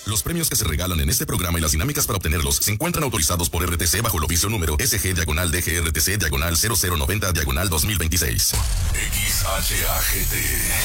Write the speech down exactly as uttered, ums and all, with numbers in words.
Los premios que se regalan en este programa y las dinámicas para obtenerlos se encuentran autorizados por R T C bajo el oficio número S G diagonal D G R T C diagonal cero cero noventa diagonal dos mil veintiséis. X H A G T